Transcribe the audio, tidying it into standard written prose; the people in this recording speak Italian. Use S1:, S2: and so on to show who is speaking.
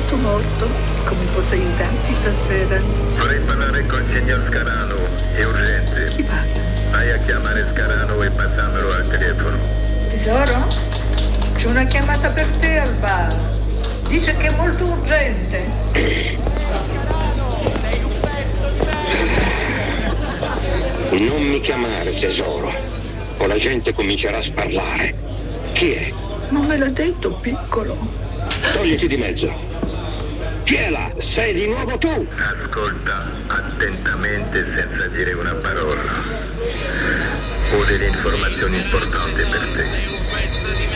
S1: Molto morto. Come posso aiutarti stasera?
S2: Vorrei parlare col signor Scarano, è urgente.
S1: Chi parla?
S2: Vai a chiamare Scarano e passamelo al telefono.
S1: Tesoro? C'è una chiamata per te al bar. Dice che è molto urgente.
S3: Non mi chiamare tesoro, o la gente comincerà a sparlare. Chi è?
S1: Non me l'ha detto, piccolo.
S3: Togliti di mezzo. Chi è là? Sei di nuovo tu?
S2: Ascolta attentamente senza dire una parola. Ho delle informazioni importanti per te.